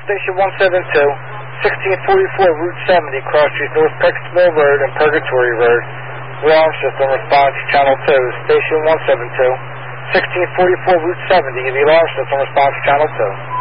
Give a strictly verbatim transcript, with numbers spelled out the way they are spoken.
Station one seven two, sixteen forty-four Route seventy, Cross Street, North Pecksville Road and Purgatory Road. The alarm system responds to Channel two. Station one seven two, sixteen forty-four Route seventy, the alarm system responds to Channel two.